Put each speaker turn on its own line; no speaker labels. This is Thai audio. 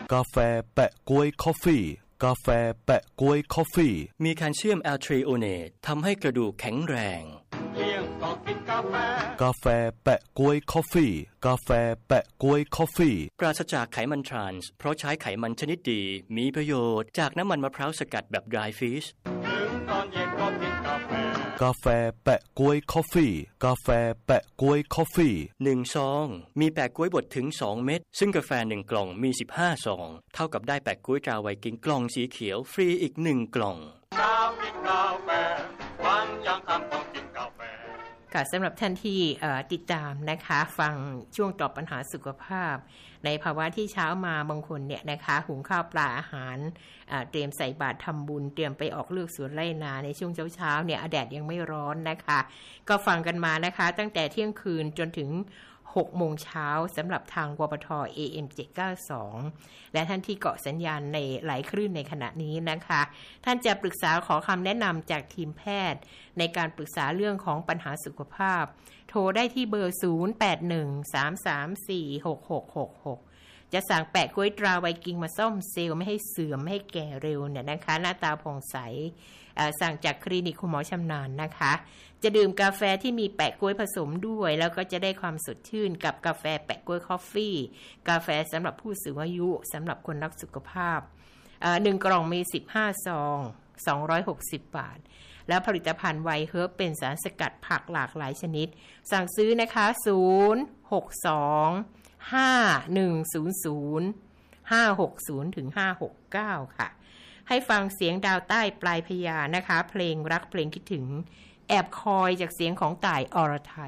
กาแฟแปะก๊วยคอฟฟี่กาแฟแปะก๊วยคอฟฟี่
มีแคลเซียมแอลทรีโอเนตทำให้กระดูกแข็งแรง
เที่ยงก็กินกาแฟแปะก๊วยคอฟฟี่กาแฟแปะก๊วยคอฟฟี่
ปราศจากไขมันทรานส์เพราะใช้ไขมันชนิดดีมีประโยชน์จากน้ำมันมะพร้าวสกัดแบบ dry fish
ถึงตอนเย็นก็กินกาแฟแปะก๊วยคอฟฟี่กาแฟแปะก๊วยคอฟฟี่
1ซองมีแปะก๊วยบดถึง2เม็ดซึ่งกาแฟ1กล่องมี15ซองเท่ากับได้แปะก๊วยตราไวกิ้งกล่องสีเขียวฟรีอีก1กล่อง
กินกาแฟวันยังคำต้องกินกาแฟ
ค่ะสำหรับท่านที่ติดตามนะคะฟังช่วงตอบปัญหาสุขภาพในภาวะที่เช้ามาบางคนเนี่ยนะคะหุงข้าวปลาอาหารเตรียมใส่บาตรทำบุญเตรียมไปออกเลือกสวนไร่นาในช่วงเช้าเนี่ยแดดยังไม่ร้อนนะคะก็ฟังกันมานะคะตั้งแต่เที่ยงคืนจนถึง6 โมงเช้าสำหรับทางวปท AM 792และท่านที่เกาะสัญญาณในหลายคลื่นในขณะนี้นะคะท่านจะปรึกษาขอคำแนะนำจากทีมแพทย์ในการปรึกษาเรื่องของปัญหาสุขภาพโทรได้ที่เบอร์ 0813346666 จะสั่งแปะกล้วยตราไวกิ้งมาซ่อมเซลล์ไม่ให้เสื่อมไม่ให้แก่เร็วเนี่ยนะคะหน้าตาผ่องใสสั่งจากคลินิกคุณหมอชำนาญนะคะจะดื่มกาแฟที่มีแปะกล้วยผสมด้วยแล้วก็จะได้ความสดชื่นกับกาแฟแปะกล้วยคอฟฟี่กาแฟสำหรับผู้สูงอายุสำหรับคนรักสุขภาพ1 กล่องมี15ซอง260 บาทแล้วผลิตภัณฑ์ไวเฮิร์บเป็นสารสกัดผักหลากหลายชนิดสั่งซื้อนะคะ062-5100-560 ถึง 569 ค่ะให้ฟังเสียงดาวใต้ปลายพญานะคะเพลงรักเพลงคิดถึงแอบคอยจากเสียงของต่ายอรไทย